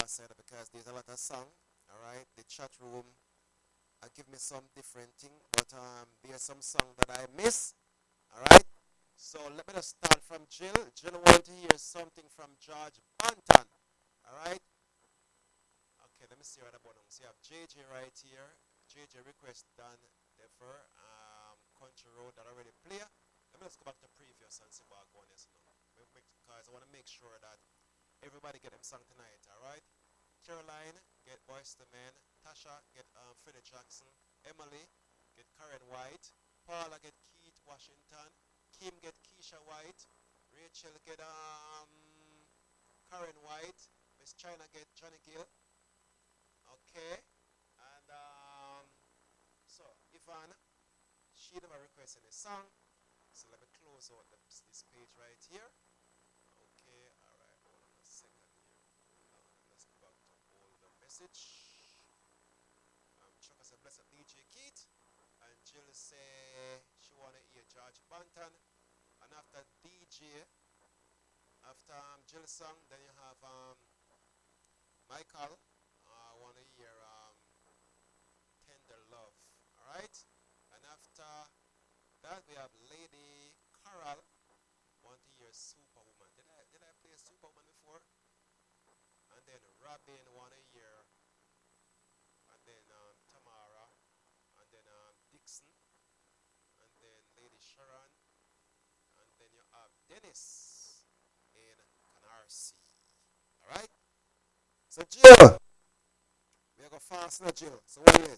I said, because there's a lot of song. All right, the chat room give me some different thing, but there's some song that I miss. All right, so let me just start from Jill. Jill want to hear something from George Banton. All right. Okay, let me see what about them. So you have JJ right here. JJ request done defer. Country Road that already play. Let me just go back to previous and see what going is now. Because I want to make sure that everybody get them song tonight. All right. Caroline get Boyz II Men. Tasha get Freddie Jackson. Emily get Karen White. Paula get Keith Washington. Kim get Keisha White. Rachel get Karen White. Miss China get Johnny Gill. Okay. And so Ivan, she never requested a song. So let me close out this page right here. Okay, alright, hold on a second here. Let's go back to all the message. Chuck said, bless up DJ Keith. And Jill say she wanna hear George Banton. And after DJ, after Jill's song, then you have Michael. I wanna hear Tender Love. Alright? And after that we have Lady Carol. Want to hear Superwoman. Did I play Superwoman before? And then Robin want to hear. And then Tamara. And then Dixon. And then Lady Sharon. And then you have Dennis in Canarsie. Alright? So Jill. We are going fast now, Jill. So what it is?